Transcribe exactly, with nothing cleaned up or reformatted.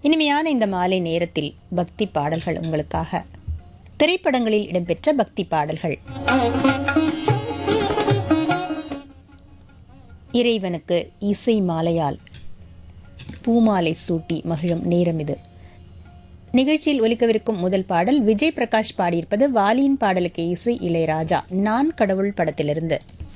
இனிமையான இந்த மாலை நேரத்தில் பக்தி பாடல்கள் உங்களுக்காக. திரைப்படங்களில் இடம்பெற்ற பக்தி பாடல்கள். இறைவனுக்கு இசை மாலையால் பூமாலை சூட்டி மகிழும் நேரம் இது. நிகழ்ச்சியில் ஒலிக்கவிருக்கும் முதல் பாடல் விஜய் பிரகாஷ் பாடியிருப்பது. வாலியின் பாடலுக்கு இசை இளையராஜா. நான் கடவுள் படத்திலிருந்து.